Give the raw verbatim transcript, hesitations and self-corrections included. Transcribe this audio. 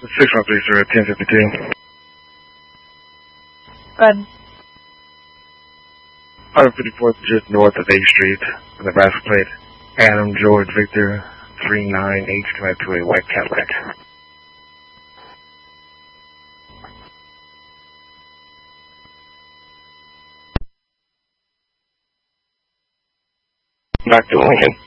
six one three, sir, ten fifty-two. Good. one fifty-fourth, just north of eighth Street, Nebraska plate. Adam George Victor, three nine H, connect to a white Cadillac. Back to Lincoln.